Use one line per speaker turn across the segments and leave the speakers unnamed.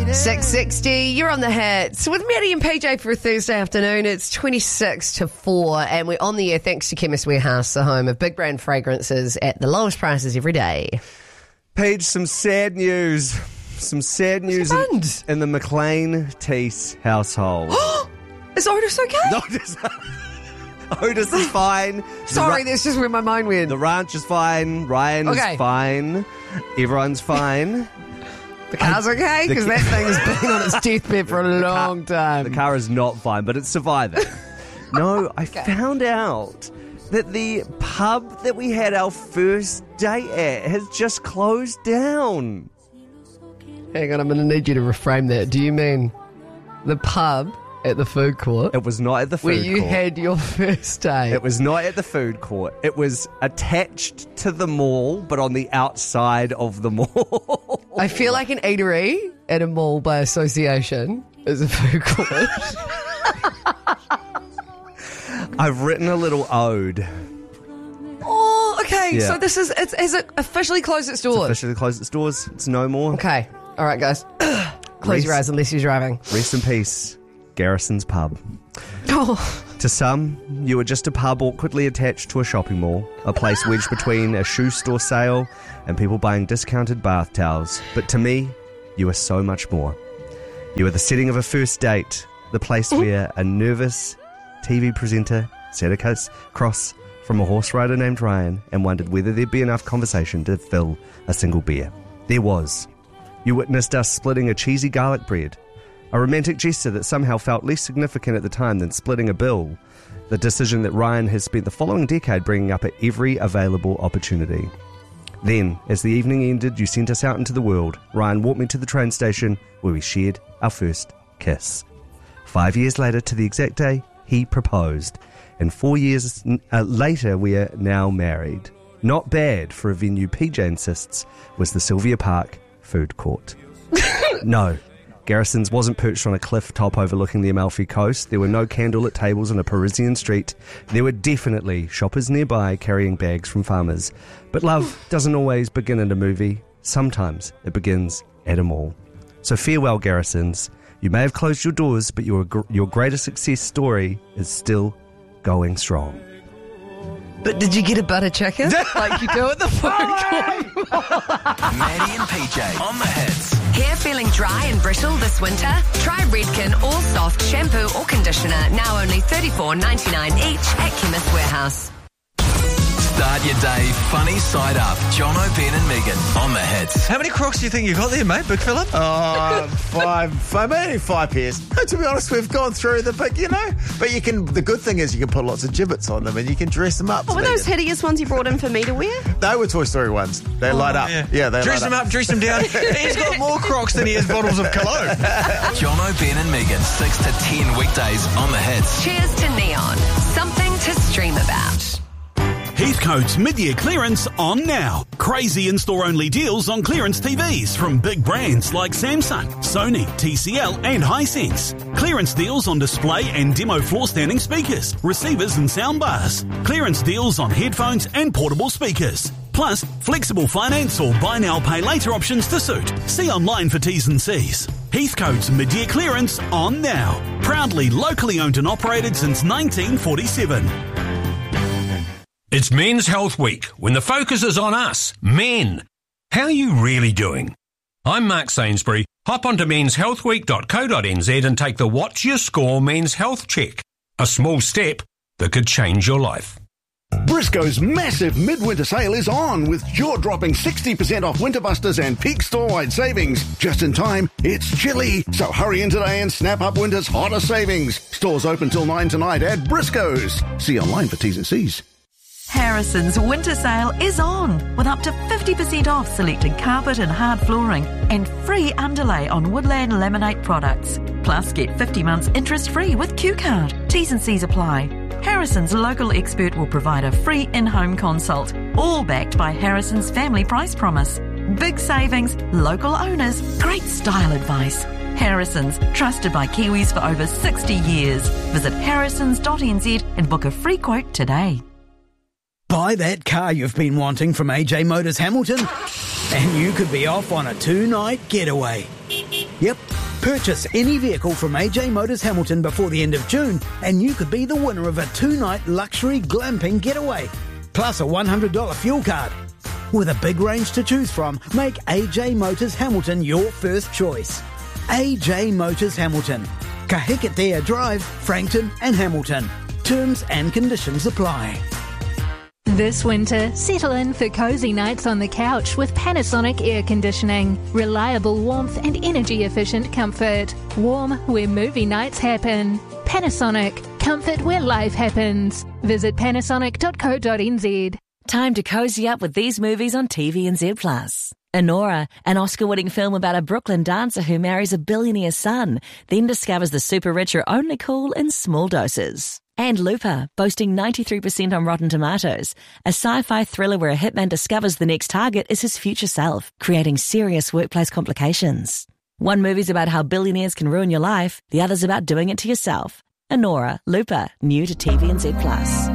6:60, you're on the hits with Maddie and PJ for a Thursday afternoon. It's 26 to 4 and we're on the air thanks to Chemist Warehouse, the home of big brand fragrances at the lowest prices every day.
Paige, some sad news. Some sad news in the McLean Teese household.
Is Otis okay?
Otis is fine.
Sorry, that's just where my mind went.
The ranch is fine. Ryan is fine. Everyone's fine.
The car's okay? Because that thing has been on its deathbed for a long time.
The car is not fine, but it's surviving. No, I found out that the pub that we had our first date at has just closed down.
Hang on, I'm going to need you to reframe that. Do you mean the pub at the food court?
It was not at the food court.
Where you had your first date?
It was not at the food court. It was attached to the mall, but on the outside of the mall.
I feel like an eatery at a mall by association is a food court.
I've written a little ode.
Oh, okay.
Yeah.
So this is, has it officially closed its doors?
It's officially closed its doors. It's no more.
Okay. All right, guys. Close your eyes unless you're driving.
Rest in peace, Garrison's Pub.
Oh.
To some, you were just a pub awkwardly attached to a shopping mall, a place wedged between a shoe store sale and people buying discounted bath towels. But to me, you are so much more. You are the setting of a first date, the place where a nervous TV presenter sat across from a horse rider named Ryan and wondered whether there'd be enough conversation to fill a single beer. There was. You witnessed us splitting a cheesy garlic bread, a romantic gesture that somehow felt less significant at the time than splitting a bill, the decision that Ryan has spent the following decade bringing up at every available opportunity. Then, as the evening ended, you sent us out into the world. Ryan walked me to the train station where we shared our first kiss. 5 years later, to the exact day, he proposed. And 4 years later, we are now married. Not bad for a venue PJ insists was the Sylvia Park food court. No, Garrison's wasn't perched on a cliff top overlooking the Amalfi Coast. There were no candlelit tables on a Parisian street. There were definitely shoppers nearby carrying bags from farmers. But love doesn't always begin in a movie. Sometimes it begins at a mall. So farewell, Garrison's. You may have closed your doors, but your greatest success story is still going strong.
But did you get a butter chicken like you do at the food court?
Maddie and PJ on the hits.
Hair feeling dry and brittle this winter? Try Redken All Soft Shampoo or Conditioner, now only $34.99 each at Chemist Warehouse.
Start your day funny side up. Jono, Ben and Megan on the hits.
How many Crocs do you think you got there, mate, Big Phillip?
Maybe 5 pairs. To be honest, we've gone through the big, But you can. The good thing is you can put lots of gibbets on them and you can dress them up.
What were those hideous ones you brought in for me to wear?
They were Toy Story ones. They light up.
Yeah, they dress them up, dress them down. He's got more Crocs than he has bottles of cologne.
Jono, Ben and Megan, 6 to 10 weekdays on the hits.
Cheers to Neon. Something to stream about.
Heathcote's mid-year clearance on now. Crazy in-store-only deals on clearance TVs from big brands like Samsung, Sony, TCL and Hisense. Clearance deals on display and demo floor-standing speakers, receivers and soundbars. Clearance deals on headphones and portable speakers. Plus, flexible finance or buy now, pay later options to suit. See online for T's and C's. Heathcote's mid-year clearance on now. Proudly locally owned and operated since 1947.
It's Men's Health Week, when the focus is on us, men. How are you really doing? I'm Mark Sainsbury. Hop onto menshealthweek.co.nz and take the What's Your Score Men's Health Check. A small step that could change your life.
Briscoe's massive midwinter sale is on with jaw-dropping 60% off winter busters and peak store-wide savings. Just in time, it's chilly, so hurry in today and snap up winter's hottest savings. Stores open till 9 tonight at Briscoe's. See online for T's and C's.
Harrison's winter sale is on with up to 50% off selected carpet and hard flooring and free underlay on Woodland Laminate products. Plus, get 50 months interest-free with Q-Card. T's and C's apply. Harrison's local expert will provide a free in-home consult, all backed by Harrison's family price promise. Big savings, local owners, great style advice. Harrison's, trusted by Kiwis for over 60 years. Visit harrisons.nz and book a free quote today.
Buy that car you've been wanting from AJ Motors Hamilton and you could be off on a 2-night getaway. Yep, Purchase any vehicle from AJ Motors Hamilton before the end of June and you could be the winner of a 2-night luxury glamping getaway, plus a $100 fuel card. With a big range to choose from, make AJ Motors Hamilton your first choice. AJ Motors Hamilton. Kahikatea Drive, Frankton and Hamilton. Terms and conditions apply.
This winter, settle in for cozy nights on the couch with Panasonic air conditioning. Reliable warmth and energy-efficient comfort. Warm where movie nights happen. Panasonic. Comfort where life happens. Visit panasonic.co.nz.
Time to cozy up with these movies on TVNZ+. Anora, an Oscar-winning film about a Brooklyn dancer who marries a billionaire's son, then discovers the super rich are only cool in small doses. And Looper, boasting 93% on Rotten Tomatoes, a sci-fi thriller where a hitman discovers the next target is his future self, creating serious workplace complications. One movie's about how billionaires can ruin your life, the other's about doing it to yourself. Anora, Looper, new to TVNZ+.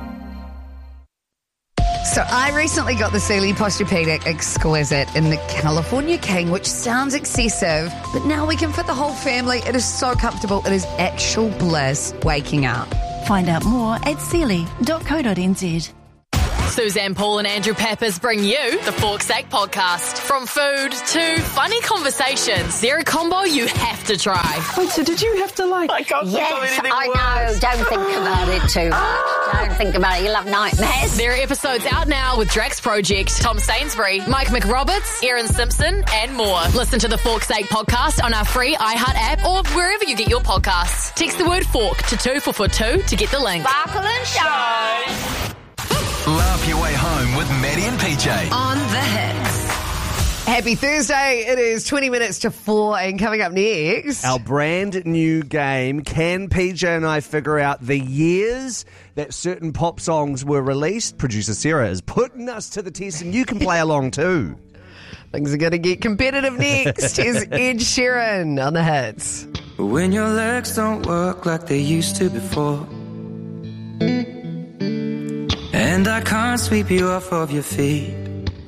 So I recently got the Sealy Posturepedic Exquisite in the California King, which sounds excessive, but now we can fit the whole family. It is so comfortable. It is actual bliss waking up.
Find out more at sealy.co.nz.
Suzanne Paul and Andrew Peppers bring you the Fork's Sake podcast. From food to funny conversations, they're a combo you have to try.
Wait, so did you have to
I can't think of anything worse. Don't think about it too much. Don't think about it. You'll have nightmares.
There are episodes out now with Drax Project, Tom Sainsbury, Mike McRoberts, Erin Simpson, and more. Listen to the Fork's Sake podcast on our free iHeart app or wherever you get your podcasts. Text the word fork to 2442 to get the link.
Sparkle and shine.
Laugh your way home with Maddie and PJ.
On the hits. Happy Thursday. It is 20 minutes to 4 and coming up next,
our brand new game, Can PJ and I Figure Out the Years that certain pop songs were released? Producer Sarah is putting us to the test and you can play along too.
Things are going to get competitive next. Here's Ed Sheeran on the hits.
When your legs don't work like they used to before, and I can't sweep you off of your feet,